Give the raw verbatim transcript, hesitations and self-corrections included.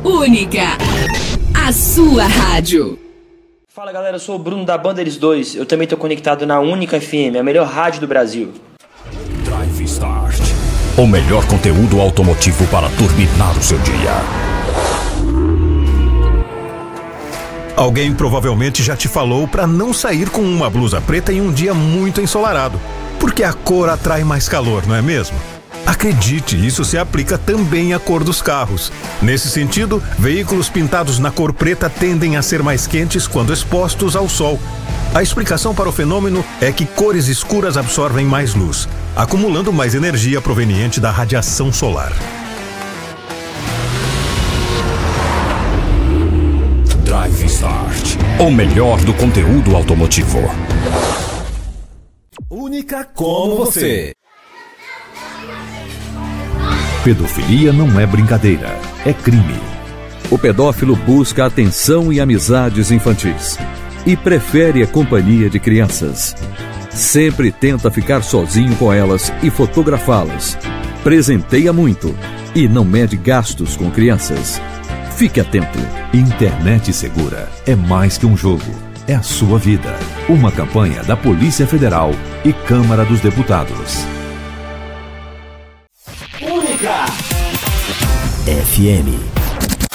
Única, a sua rádio. Fala galera, eu sou o Bruno da Banda Eles dois. Eu também tô conectado na Única F M, a melhor rádio do Brasil. Drive Start, o melhor conteúdo automotivo para turbinar o seu dia. Alguém provavelmente já te falou para não sair com uma blusa preta em um dia muito ensolarado, porque a cor atrai mais calor, não é mesmo? Acredite, isso se aplica também à cor dos carros. Nesse sentido, veículos pintados na cor preta tendem a ser mais quentes quando expostos ao sol. A explicação para o fenômeno é que cores escuras absorvem mais luz, acumulando mais energia proveniente da radiação solar. Drive Start, o melhor do conteúdo automotivo. Única como você. Pedofilia não é brincadeira, é crime. O pedófilo busca atenção e amizades infantis e prefere a companhia de crianças. Sempre tenta ficar sozinho com elas e fotografá-las. Presenteia muito e não mede gastos com crianças. Fique atento. Internet Segura é mais que um jogo, é a sua vida. Uma campanha da Polícia Federal e Câmara dos Deputados. Única F M.